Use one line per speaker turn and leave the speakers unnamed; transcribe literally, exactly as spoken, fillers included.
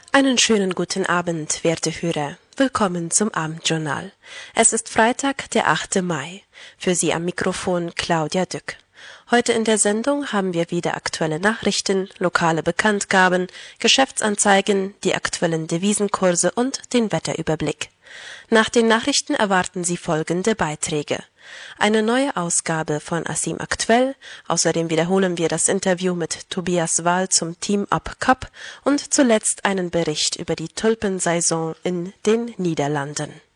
Einen schönen guten Abend, werte Hörer. Willkommen zum Abendjournal. Es ist Freitag, der achte Mai. Für Sie am Mikrofon Claudia Dück. Heute in der Sendung haben wir wieder aktuelle Nachrichten, lokale Bekanntgaben, Geschäftsanzeigen, die aktuellen Devisenkurse und den Wetterüberblick. Nach den Nachrichten erwarten Sie folgende Beiträge. Eine neue Ausgabe von Asim Aktuell, außerdem wiederholen wir das Interview mit Tobias Wahl zum Team Up Cup und zuletzt einen Bericht über die Tulpensaison in den Niederlanden.